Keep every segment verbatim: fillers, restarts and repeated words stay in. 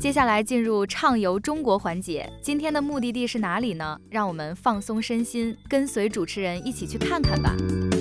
接下来进入畅游中国环节，今天的目的地是哪里呢？让我们放松身心，跟随主持人一起去看看吧。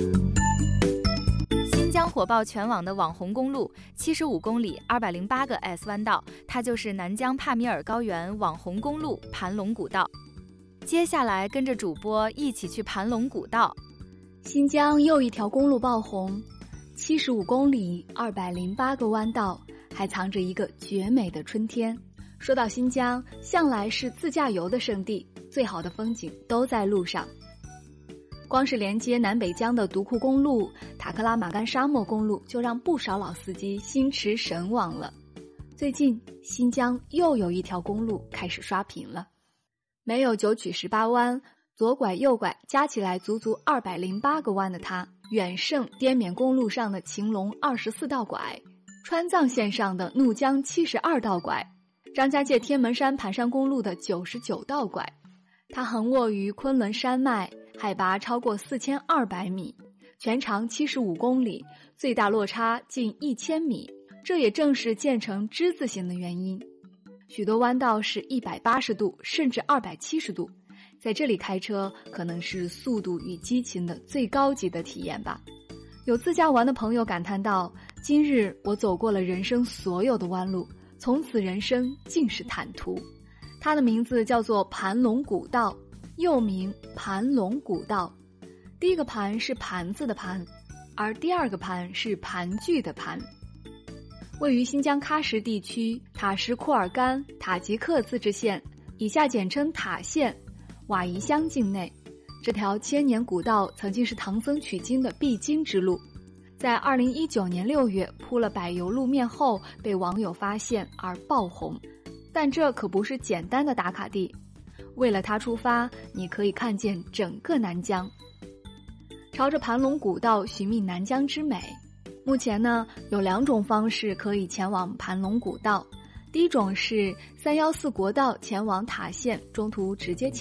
新疆火爆全网的网红公路，七十五公里，二百零八个 S 弯道，它就是南疆帕米尔高原网红公路盘龙古道。接下来跟着主播一起去盘龙古道。 新疆又一条公路爆红，七十五公里，二百零八个弯道，还藏着一个绝美的春天。说到新疆，向来是自驾游的圣地，最好的风景都在路上。光是连接南北疆的独库公路、塔克拉玛干沙漠公路，就让不少老司机心驰神往了。最近，新疆又有一条公路开始刷屏了，没有九曲十八弯，左拐右拐加起来足足二百零八个弯的它，远胜滇缅公路上的秦陇二十四道拐，川藏线上的怒江七十二道拐，张家界天门山盘山公路的九十九道拐。它横卧于昆仑山脉，海拔超过四千二百米，全长七十五公里，最大落差近一千米，这也正是建成之字形的原因。许多弯道是一百八十度甚至二百七十度，在这里开车可能是速度与激情的最高级的体验吧。有自驾玩的朋友感叹道，今日我走过了人生所有的弯路，从此人生尽是坦途。它的名字叫做盘龙古道，又名盘龙古道。第一个盘是盘子的盘，而第二个盘是盘踞的盘。位于新疆喀什地区塔什库尔干塔吉克自治县，以下简称塔县，瓦宜乡境内。这条千年古道曾经是唐僧取经的必经之路，在二零一九年六月铺了柏油路面后被网友发现而爆红。但这可不是简单的打卡地，为了它出发，你可以看见整个南疆。朝着盘龙古道寻觅南疆之美，目前呢有两种方式可以前往盘龙古道。第一种是三一四国道前往塔县，中途直接